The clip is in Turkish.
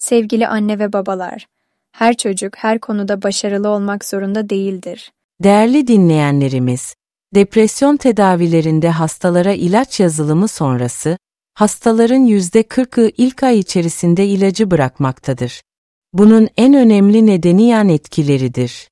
Sevgili anne ve babalar, her çocuk her konuda başarılı olmak zorunda değildir. Değerli dinleyenlerimiz, depresyon tedavilerinde hastalara ilaç yazılımı sonrası, hastaların %40'ı ilk ay içerisinde ilacı bırakmaktadır. Bunun en önemli nedeni yan etkileridir.